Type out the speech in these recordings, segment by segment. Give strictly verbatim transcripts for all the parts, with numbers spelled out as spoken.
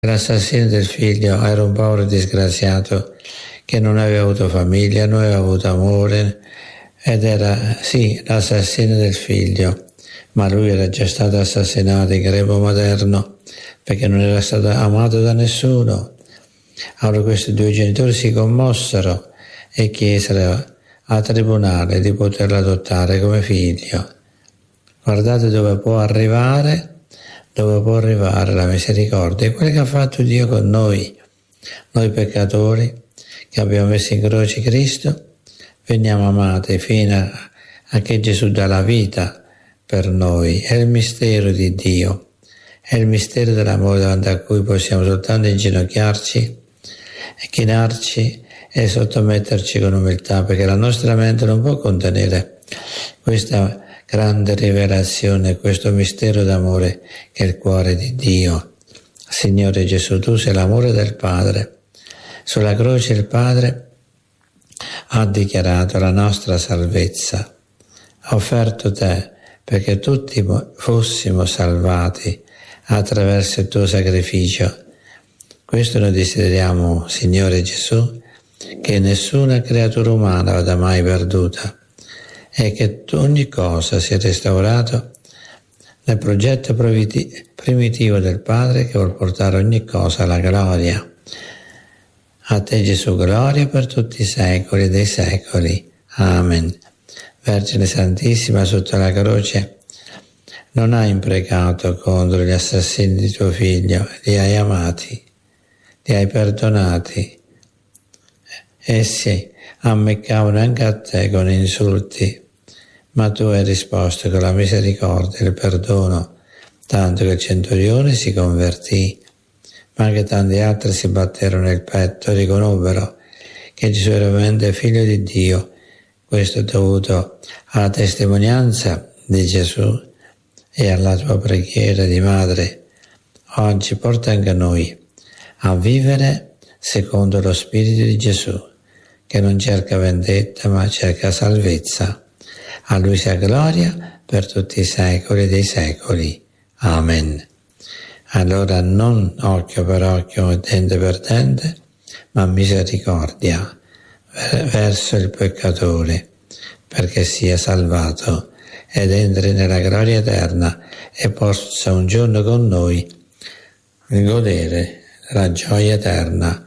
L'assassino del figlio era un povero disgraziato che non aveva avuto famiglia, non aveva avuto amore ed era, sì, l'assassino del figlio, ma lui era già stato assassinato in greco moderno perché non era stato amato da nessuno. Allora questi due genitori si commossero e chiesero al tribunale di poterlo adottare come figlio. Guardate dove può arrivare, dove può arrivare la misericordia. È quello che ha fatto Dio con noi, noi peccatori che abbiamo messo in croce Cristo, veniamo amati fino a, a che Gesù dà la vita per noi. È il mistero di Dio, è il mistero dell'amore davanti a cui possiamo soltanto inginocchiarci e chinarci e sottometterci con umiltà, perché la nostra mente non può contenere questa grande rivelazione, questo mistero d'amore che è il cuore di Dio. Signore Gesù, tu sei l'amore del Padre. Sulla croce il Padre ha dichiarato la nostra salvezza, ha offerto te perché tutti fossimo salvati attraverso il tuo sacrificio. Questo noi desideriamo, Signore Gesù, che nessuna creatura umana vada mai perduta e che ogni cosa sia restaurato nel progetto primitivo del Padre che vuol portare ogni cosa alla gloria. A te Gesù, gloria per tutti i secoli dei secoli. Amen. Vergine Santissima, sotto la croce non hai imprecato contro gli assassini di tuo figlio, li hai amati, li hai perdonati. Essi ammeccavano anche a te con insulti, ma tu hai risposto con la misericordia e il perdono, tanto che il centurione si convertì, ma anche tanti altri si batterono il petto e riconobbero che Gesù era veramente figlio di Dio. Questo è dovuto alla testimonianza di Gesù e alla tua preghiera di madre. Oggi porta anche noi a vivere secondo lo spirito di Gesù, che non cerca vendetta ma cerca salvezza. A Lui sia gloria per tutti i secoli dei secoli. Amen. Allora non occhio per occhio, dente per dente, ma misericordia verso il peccatore, perché sia salvato ed entri nella gloria eterna e possa un giorno con noi godere la gioia eterna.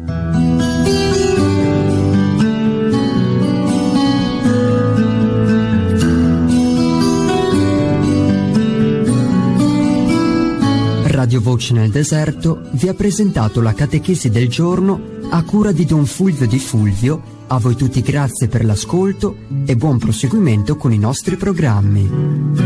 Radio Voce nel Deserto vi ha presentato la catechesi del giorno a cura di Don Fulvio Di Fulvio. A voi tutti grazie per l'ascolto e buon proseguimento con i nostri programmi.